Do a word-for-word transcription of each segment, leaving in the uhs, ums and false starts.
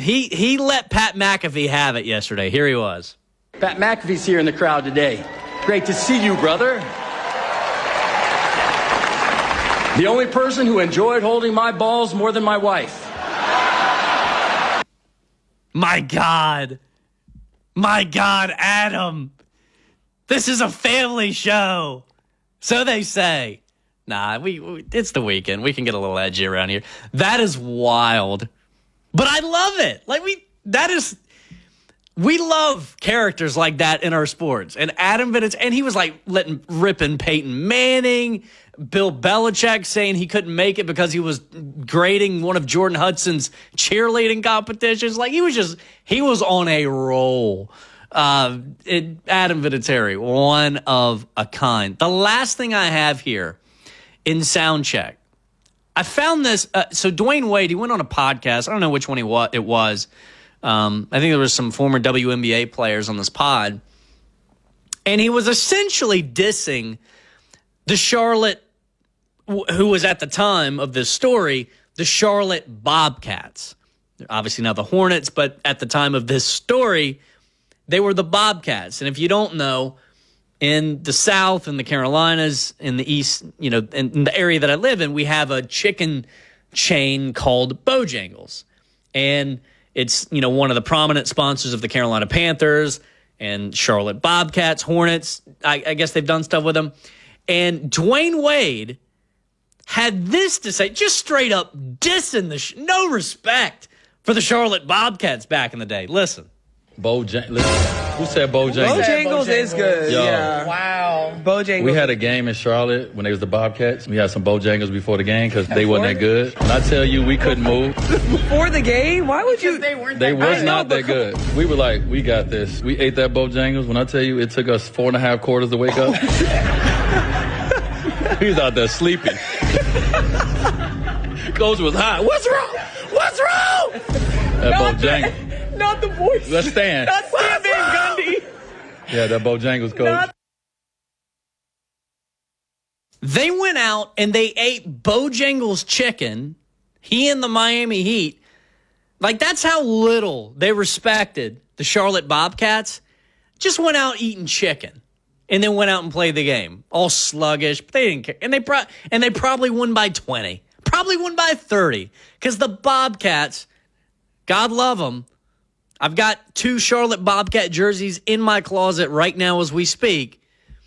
he he let Pat McAfee have it yesterday. Here he was. Pat McAfee's here in the crowd today. Great to see you, brother. The only person who enjoyed holding my balls more than my wife. My God. My God, Adam. This is a family show. So they say. Nah, we, we it's the weekend. We can get a little edgy around here. That is wild. But I love it. Like we that is we love characters like that in our sports. And Adam Vinatieri, and he was like letting ripping Peyton Manning, Bill Belichick saying he couldn't make it because he was grading one of Jordan Hudson's cheerleading competitions. Like he was just he was on a roll. Uh, it, Adam Vinatieri, one of a kind. The last thing I have here in sound check, I found this. Uh, so Dwayne Wade, he went on a podcast. I don't know which one he wa- it was. Um, I think there was some former W N B A players on this pod. And he was essentially dissing the Charlotte, who was at the time of this story, the Charlotte Bobcats. They're obviously now the Hornets, but at the time of this story, they were the Bobcats. And if you don't know, in the South, in the Carolinas, in the East, you know, in, in the area that I live in, we have a chicken chain called Bojangles. And it's, you know, one of the prominent sponsors of the Carolina Panthers and Charlotte Bobcats, Hornets. I, I guess they've done stuff with them. And Dwayne Wade had this to say, just straight up dissing the, sh- no respect for the Charlotte Bobcats back in the day. Listen. Bojangles. Who said Bojangles? Bojangles is good. Yo, yeah. Wow. Bojangles. We had a game in Charlotte when they was the Bobcats. We had some Bojangles before the game because they wasn't that good. And I tell you, we couldn't move. Before the game? Why would you? They weren't They that was good. not that good. We were like, we got this. We ate that Bojangles. When I tell you, it took us four and a half quarters to wake up. He was out there sleeping. Coach was hot. What's wrong? What's wrong? That Bojangles. Not the voice. Let's stand. Not Stan Van Gundy. Yeah, that Bojangles coach. Not- They went out and they ate Bojangles chicken, he and the Miami Heat. Like, that's how little they respected the Charlotte Bobcats. Just went out eating chicken and then went out and played the game. All sluggish, but they didn't care. And they, pro- and they probably won by twenty. Probably won by thirty. Because the Bobcats, God love them, I've got two Charlotte Bobcat jerseys in my closet right now as we speak.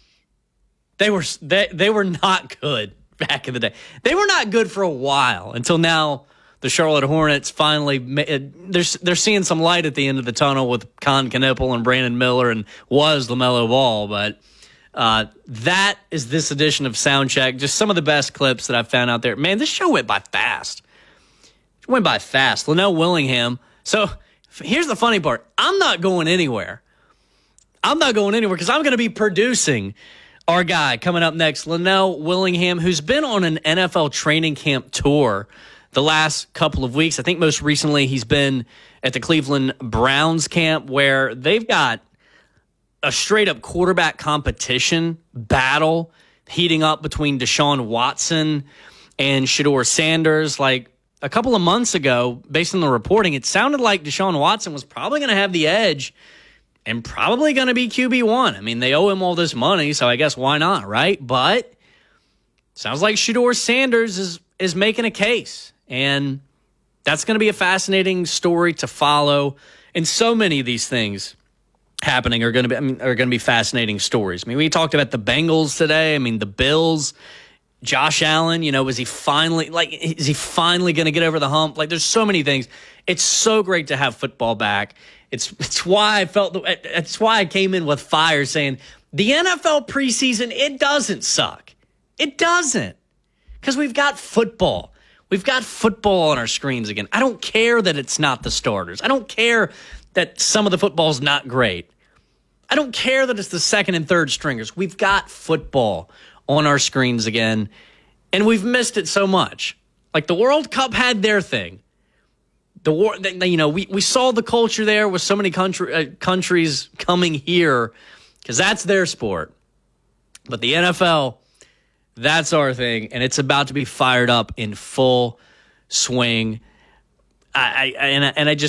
They were they, they were not good back in the day. They were not good for a while until now. The Charlotte Hornets finally they're they're seeing some light at the end of the tunnel with Con Knipple and Brandon Miller and was LaMelo Ball. But uh, that is this edition of Soundcheck. Just some of the best clips that I've found out there. Man, this show went by fast. It went by fast. Linnell Willingham. So. Here's the funny part. I'm not going anywhere. I'm not going anywhere because I'm going to be producing our guy coming up next, Linnell Willingham, who's been on an N F L training camp tour the last couple of weeks. I think most recently he's been at the Cleveland Browns camp where they've got a straight-up quarterback competition battle heating up between Deshaun Watson and Shedeur Sanders. Like, a couple of months ago, based on the reporting, it sounded like Deshaun Watson was probably going to have the edge and probably going to be Q B one. I mean, they owe him all this money, so I guess why not, right? But sounds like Shedeur Sanders is is making a case, and that's going to be a fascinating story to follow. And so many of these things happening are going to be I mean, are going to be fascinating stories. I mean, we talked about the Bengals today. I mean, the Bills. Josh Allen, you know, is he finally like is he finally going to get over the hump? Like, there's so many things. It's so great to have football back. It's it's why I felt the, it's why I came in with fire saying the N F L preseason, it doesn't suck. It doesn't. Because we've got football. We've got football on our screens again. I don't care that it's not the starters. I don't care that some of the football's not great. I don't care that it's the second and third stringers. We've got football on our screens again, and we've missed it so much. Like, the World Cup had their thing. The war, you know, we, we saw the culture there with so many country, uh, countries coming here because that's their sport. But the N F L, that's our thing, and it's about to be fired up in full swing. I, I and I, and I just.